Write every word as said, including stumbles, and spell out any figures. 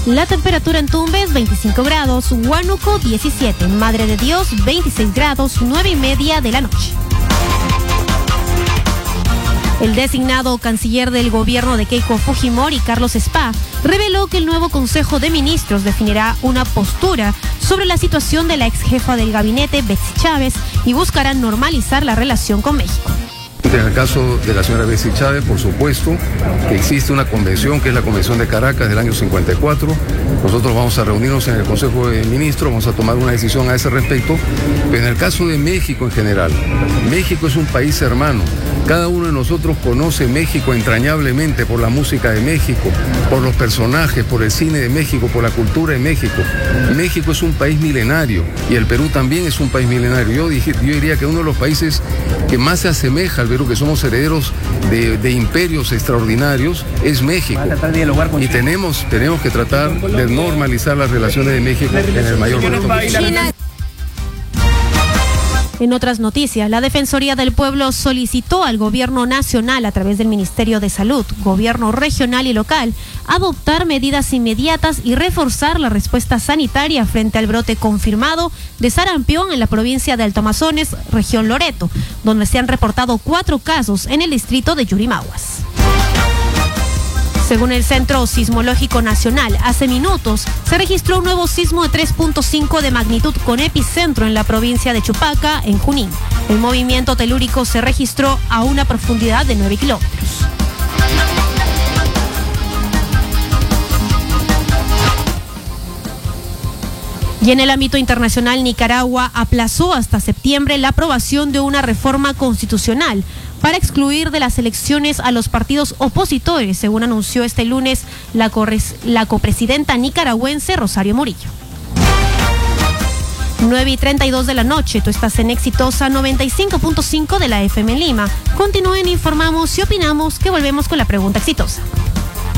La temperatura en Tumbes, veinticinco grados, Huánuco, diecisiete, Madre de Dios, veintiséis grados, nueve y media de la noche. El designado canciller del gobierno de Keiko Fujimori, Carlos Spa, reveló que el nuevo Consejo de Ministros definirá una postura sobre la situación de la ex jefa del gabinete, Betsy Chávez, y buscará normalizar la relación con México. En el caso de la señora Betsy Chávez, por supuesto, que existe una convención, que es la Convención de Caracas del año cincuenta y cuatro. Nosotros vamos a reunirnos en el Consejo de Ministros, vamos a tomar una decisión a ese respecto. Pero en el caso de México en general, México es un país hermano. Cada uno de nosotros conoce México entrañablemente por la música de México, por los personajes, por el cine de México, por la cultura de México. México es un país milenario y el Perú también es un país milenario. Yo, dije, yo diría que uno de los países que más se asemeja al Perú, que somos herederos de, de imperios extraordinarios, es México. Y tenemos, tenemos que tratar de normalizar las relaciones de México en el mayor momento. En otras noticias, la Defensoría del Pueblo solicitó al Gobierno Nacional, a través del Ministerio de Salud, Gobierno Regional y Local, adoptar medidas inmediatas y reforzar la respuesta sanitaria frente al brote confirmado de sarampión en la provincia de Alto Amazonas, región Loreto, donde se han reportado cuatro casos en el distrito de Yurimaguas. Según el Centro Sismológico Nacional, hace minutos se registró un nuevo sismo de tres punto cinco de magnitud con epicentro en la provincia de Chupaca, en Junín. El movimiento telúrico se registró a una profundidad de nueve kilómetros. Y en el ámbito internacional, Nicaragua aplazó hasta septiembre la aprobación de una reforma constitucional para excluir de las elecciones a los partidos opositores, según anunció este lunes la, corres, la copresidenta nicaragüense Rosario Murillo. nueve y treinta y dos de la noche, tú estás en Exitosa noventa y cinco punto cinco de la F M en Lima. Continúen, informamos y opinamos, que volvemos con la pregunta exitosa.